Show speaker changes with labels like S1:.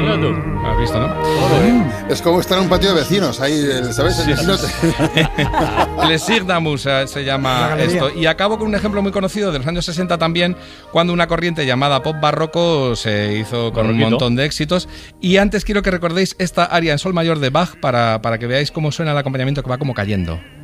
S1: ¿Has visto, no?
S2: Es como estar en un patio de vecinos, ahí, ¿sabes?
S1: Sí, Plaisir d'amour se llama esto. Y acabo con un ejemplo muy conocido de los años 60 también, cuando una corriente llamada pop barroco se hizo con un montón de éxitos. Y antes quiero que recordéis esta aria en sol mayor de Bach para que veáis cómo suena el acompañamiento, que va como cayendo.